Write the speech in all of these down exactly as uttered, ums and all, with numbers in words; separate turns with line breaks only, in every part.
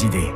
idées.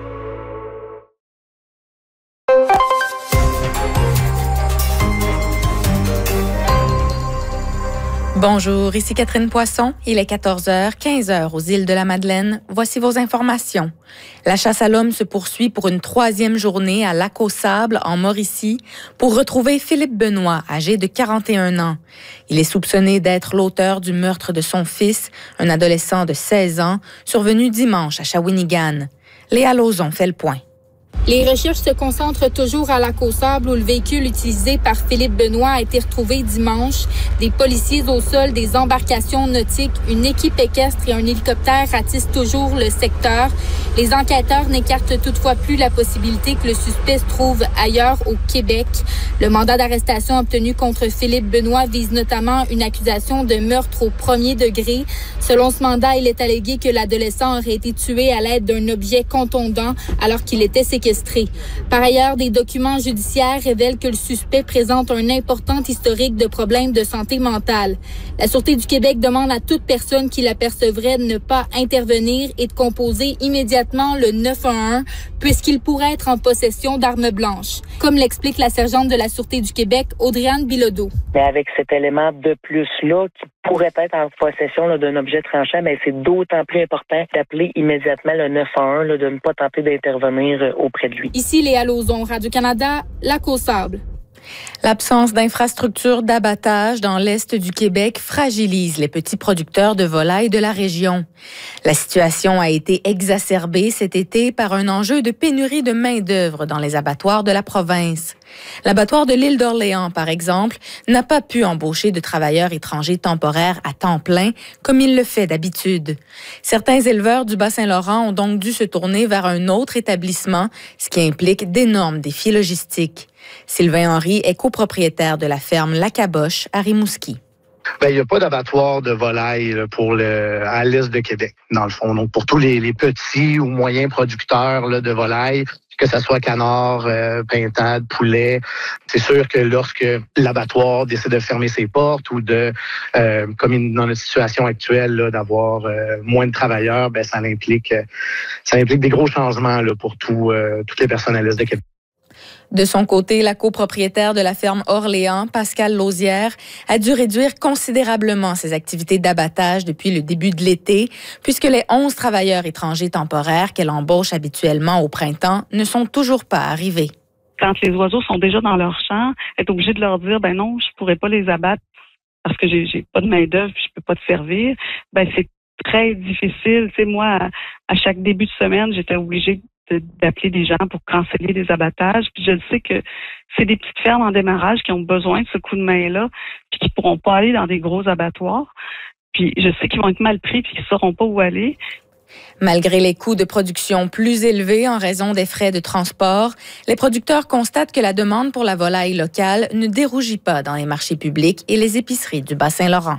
Bonjour, ici Catherine Poisson. Il est quatorze heures, quinze heures aux îles de la Madeleine. Voici vos informations. La chasse à l'homme se poursuit pour une troisième journée à Lac-aux-Sables, en Mauricie, pour retrouver Philippe Benoît, âgé de quarante et un ans. Il est soupçonné d'être l'auteur du meurtre de son fils, un adolescent de seize ans, survenu dimanche à Shawinigan. Léa Lauzon fait le point.
Les recherches se concentrent toujours à Lac-aux-Sables où le véhicule utilisé par Philippe Benoît a été retrouvé dimanche. Des policiers au sol, des embarcations nautiques, une équipe équestre et un hélicoptère ratissent toujours le secteur. Les enquêteurs n'écartent toutefois plus la possibilité que le suspect se trouve ailleurs au Québec. Le mandat d'arrestation obtenu contre Philippe Benoît vise notamment une accusation de meurtre au premier degré. Selon ce mandat, il est allégué que l'adolescent aurait été tué à l'aide d'un objet contondant alors qu'il était séquestré. Par ailleurs, des documents judiciaires révèlent que le suspect présente un important historique de problèmes de santé mentale. La Sûreté du Québec demande à toute personne qui l'apercevrait de ne pas intervenir et de composer immédiatement le neuf un un puisqu'il pourrait être en possession d'armes blanches. Comme l'explique la sergente de la Sûreté du Québec, Audrey-Anne Bilodeau.
Mais avec cet élément de plus-là, qui pourrait être en possession là, d'un objet tranchant, mais c'est d'autant plus important d'appeler immédiatement le neuf un un, là, de ne pas tenter d'intervenir euh, auprès de lui.
Ici Léa Lauzon, Radio-Canada, Lac-aux-Sables.
L'absence d'infrastructures d'abattage dans l'est du Québec fragilise les petits producteurs de volailles de la région. La situation a été exacerbée cet été par un enjeu de pénurie de main-d'œuvre dans les abattoirs de la province. L'abattoir de l'île d'Orléans, par exemple, n'a pas pu embaucher de travailleurs étrangers temporaires à temps plein comme il le fait d'habitude. Certains éleveurs du Bas-Saint-Laurent ont donc dû se tourner vers un autre établissement, ce qui implique d'énormes défis logistiques. Sylvain Henry est copropriétaire de la ferme La Caboche à Rimouski.
Ben, il n'y a pas d'abattoir de volailles là, pour le, à l'est de Québec, dans le fond. Donc, pour tous les, les petits ou moyens producteurs là, de volailles, que ce soit canard, euh, pintade, poulet, c'est sûr que lorsque l'abattoir décide de fermer ses portes ou de, euh, comme dans la situation actuelle, là, d'avoir euh, moins de travailleurs, ben ça implique, ça implique des gros changements là, pour tout, euh, toutes les personnes à l'est de Québec.
De son côté, la copropriétaire de la ferme Orléans, Pascale Lausière, a dû réduire considérablement ses activités d'abattage depuis le début de l'été, puisque les onze travailleurs étrangers temporaires qu'elle embauche habituellement au printemps ne sont toujours pas arrivés.
Quand les oiseaux sont déjà dans leur champ, être obligé de leur dire, ben non, je pourrais pas les abattre parce que j'ai, j'ai pas de main-d'œuvre, puis je peux pas te servir, ben c'est très difficile. Tu sais, moi, à, à chaque début de semaine, j'étais obligée d'appeler des gens pour canceller des abattages. Puis je le sais que c'est des petites fermes en démarrage qui ont besoin de ce coup de main-là, puis qui pourront pas aller dans des gros abattoirs. Puis je sais qu'ils vont être mal pris, puis qu'ils sauront pas où aller.
Malgré les coûts de production plus élevés en raison des frais de transport, les producteurs constatent que la demande pour la volaille locale ne dérougit pas dans les marchés publics et les épiceries du Bas-Saint-Laurent.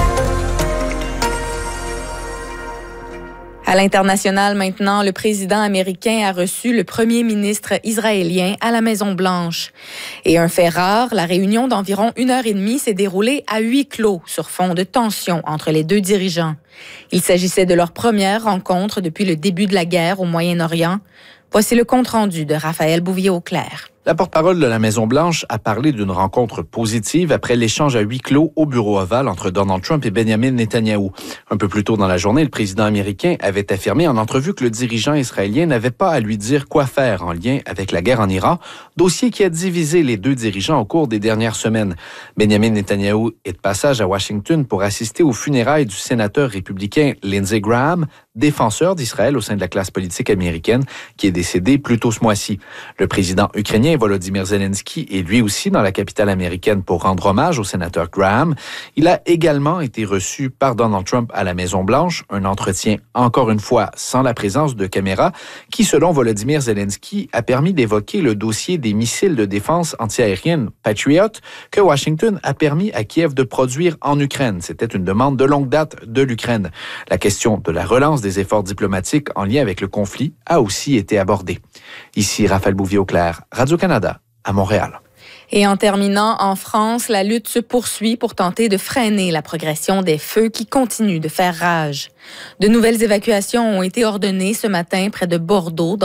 À l'international maintenant, le président américain a reçu le premier ministre israélien à la Maison-Blanche. Et un fait rare, la réunion d'environ une heure et demie s'est déroulée à huis clos sur fond de tension entre les deux dirigeants. Il s'agissait de leur première rencontre depuis le début de la guerre au Moyen-Orient. Voici le compte-rendu de Raphaël Bouvier-Auclair.
La porte-parole de la Maison-Blanche a parlé d'une rencontre positive après l'échange à huis clos au bureau ovale entre Donald Trump et Benjamin Netanyahou. Un peu plus tôt dans la journée, le président américain avait affirmé en entrevue que le dirigeant israélien n'avait pas à lui dire quoi faire en lien avec la guerre en Iran, dossier qui a divisé les deux dirigeants au cours des dernières semaines. Benjamin Netanyahou est de passage à Washington pour assister aux funérailles du sénateur républicain Lindsey Graham, défenseur d'Israël au sein de la classe politique américaine, qui est décédé plus tôt ce mois-ci. Le président ukrainien Volodymyr Zelensky est lui aussi dans la capitale américaine pour rendre hommage au sénateur Graham. Il a également été reçu par Donald Trump à la Maison-Blanche, un entretien encore une fois sans la présence de caméras, qui selon Volodymyr Zelensky a permis d'évoquer le dossier des missiles de défense antiaérienne Patriot que Washington a permis à Kiev de produire en Ukraine. C'était une demande de longue date de l'Ukraine. La question de la relance des efforts diplomatiques en lien avec le conflit a aussi été abordée. Ici Raphaël Bouvier-Auclair, Radio-Canada, à Montréal.
Et en terminant, en France, la lutte se poursuit pour tenter de freiner la progression des feux qui continuent de faire rage. De nouvelles évacuations ont été ordonnées ce matin près de Bordeaux,